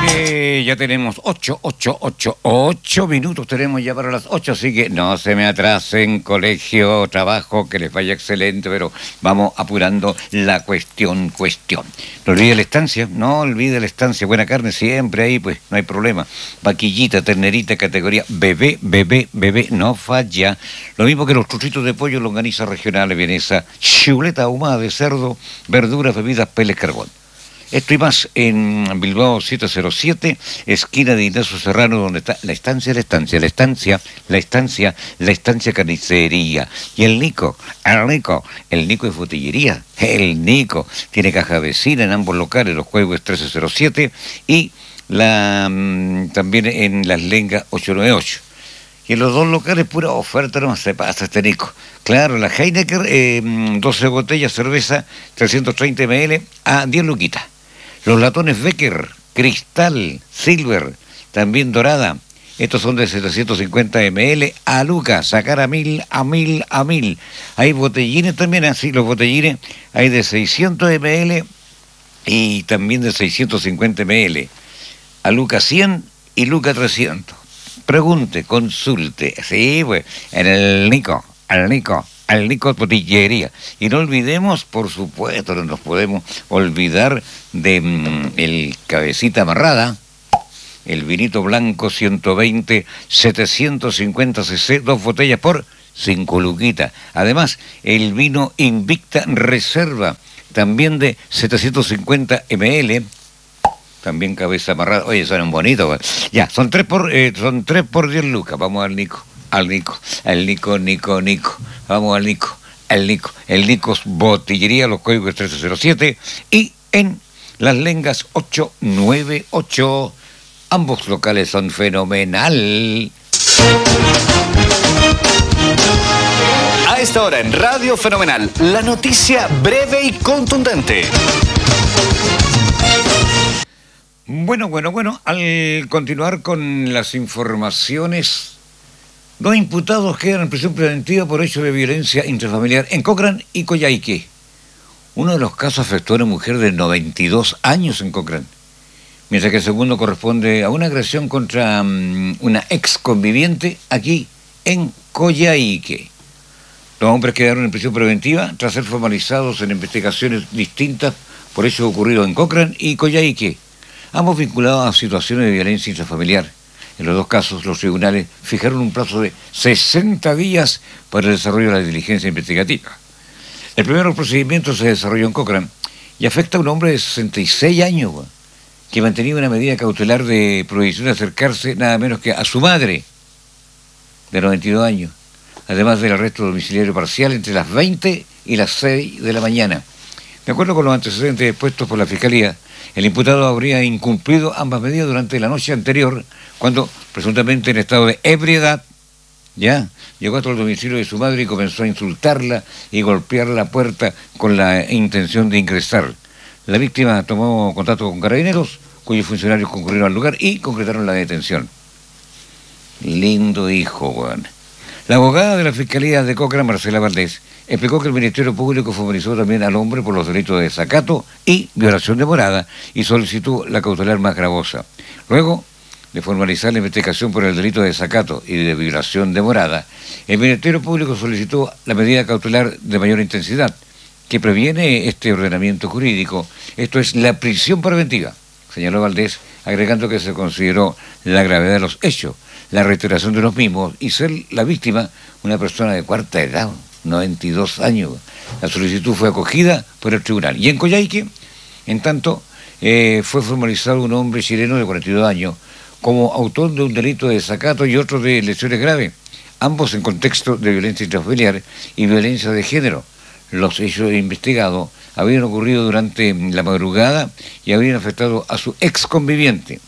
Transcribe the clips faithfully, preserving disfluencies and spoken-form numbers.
que ya tenemos ocho, ocho, ocho, ocho minutos tenemos ya para las ocho, así que no se me atrasen, colegio, trabajo, que les vaya excelente, pero vamos apurando la cuestión, cuestión. No olvide la estancia, no olvide la estancia, buena carne siempre ahí, pues no hay problema. Vaquillita, ternerita, categoría bebé, bebé, bebé, no falla. Lo mismo que los truchitos de pollo, longaniza regional, vienesa, chuleta ahumada de cerdo, verduras, bebidas, peles, carbón. Esto y más en Bilbao setecientos siete, esquina de Ignacio Serrano, donde está la estancia, la estancia, la estancia, la estancia, la estancia carnicería. Y el Nico, el Nico, el Nico es botillería, el Nico. Tiene caja vecina en ambos locales, los juegos trece cero siete y la mmm, también en Las Lengas ochocientos noventa y ocho. Y en los dos locales, pura oferta, no se pasa este Nico. Claro, la Heineken, eh, doce botellas, cerveza, trescientos treinta mililitros a diez luquitas. Los latones Becker, Cristal, Silver, también dorada. Estos son de setecientos cincuenta mililitros a lucas, sacar a mil, a mil, a mil. Hay botellines también, así los botellines, hay de seiscientos mililitros y también de seiscientos cincuenta mililitros. A lucas cien y lucas trescientos. Pregunte, consulte, sí, pues, en el Nico, al Nico. Al Nico Botillería. Y no olvidemos, por supuesto, no nos podemos olvidar de mmm, el cabecita amarrada, el vinito blanco ciento veinte, setecientos cincuenta cc, dos botellas por cinco luquitas. Además, el vino Invicta Reserva, también de setecientos cincuenta mililitros, también cabeza amarrada. Oye, son bonitos. Ya, son tres por, eh, son tres por diez lucas. Vamos al Nico. Al Nico, al Nico, Nico, Nico. Vamos al Nico, al Nico. El Nicos Botillería, los códigos trece cero siete y en Las Lengas ochocientos noventa y ocho. Ambos locales son fenomenal. A esta hora en Radio Fenomenal, la noticia breve y contundente. Bueno, bueno, bueno, al continuar con las informaciones, dos imputados quedan en prisión preventiva por hecho de violencia intrafamiliar en Cochrane y Coyhaique. Uno de los casos afectó a una mujer de noventa y dos años en Cochrane, mientras que el segundo corresponde a una agresión contra um, una ex conviviente aquí en Coyhaique. Los hombres quedaron en prisión preventiva tras ser formalizados en investigaciones distintas por hechos ocurridos en Cochrane y Coyhaique, ambos vinculados a situaciones de violencia intrafamiliar. En los dos casos, los tribunales fijaron un plazo de sesenta días para el desarrollo de la diligencia investigativa. El primer procedimiento se desarrolló en Cochrane y afecta a un hombre de sesenta y seis años que mantenía una medida cautelar de prohibición de acercarse nada menos que a su madre de noventa y dos años, además del arresto domiciliario parcial entre las veinte y las seis de la mañana. De acuerdo con los antecedentes expuestos por la Fiscalía, el imputado habría incumplido ambas medidas durante la noche anterior, cuando, presuntamente en estado de ebriedad, ya llegó hasta el domicilio de su madre y comenzó a insultarla y golpear la puerta con la intención de ingresar. La víctima tomó contacto con carabineros, cuyos funcionarios concurrieron al lugar y concretaron la detención. Lindo hijo, weón. La abogada de la Fiscalía de Cochrane, Marcela Valdés, explicó que el Ministerio Público formalizó también al hombre por los delitos de desacato y violación de morada y solicitó la cautelar más gravosa. Luego de formalizar la investigación por el delito de desacato y de violación de morada, el Ministerio Público solicitó la medida cautelar de mayor intensidad, que previene este ordenamiento jurídico, esto es la prisión preventiva, señaló Valdés, agregando que se consideró la gravedad de los hechos, la reiteración de los mismos y ser la víctima una persona de cuarta edad, noventa y dos años. La solicitud fue acogida por el tribunal. Y en Coyhaique, en tanto, eh, fue formalizado un hombre chileno de cuarenta y dos años como autor de un delito de desacato y otro de lesiones graves, ambos en contexto de violencia intrafamiliar y violencia de género. Los hechos investigados habían ocurrido durante la madrugada y habían afectado a su ex conviviente.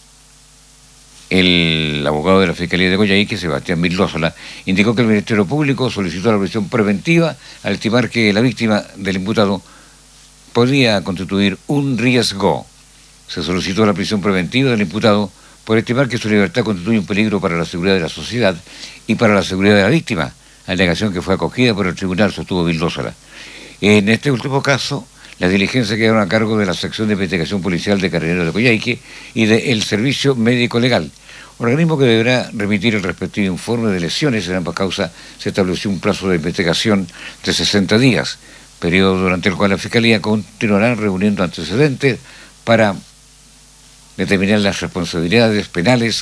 El abogado de la Fiscalía de Coyhaique, Sebastián Vildósola, indicó que el Ministerio Público solicitó la prisión preventiva al estimar que la víctima del imputado podía constituir un riesgo. Se solicitó la prisión preventiva del imputado por estimar que su libertad constituye un peligro para la seguridad de la sociedad y para la seguridad de la víctima, alegación que fue acogida por el tribunal, sostuvo Vildósola. En este último caso, Las diligencias quedaron a cargo de la sección de investigación policial de Carabineros de Coyhaique y del Servicio Médico Legal, organismo que deberá remitir el respectivo informe de lesiones. En ambas causas se estableció un plazo de investigación de sesenta días, periodo durante el cual la Fiscalía continuará reuniendo antecedentes para determinar las responsabilidades penales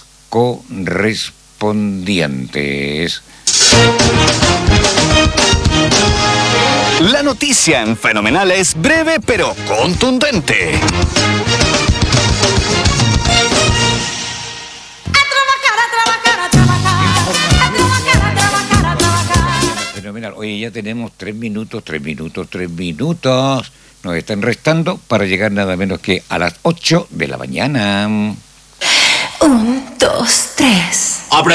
correspondientes. La noticia en Fenomenal es breve pero contundente. Fenomenal. Oye, ya tenemos tres minutos, tres minutos, tres minutos. Nos están restando para llegar nada menos que a las ocho de la mañana. Un, dos, tres.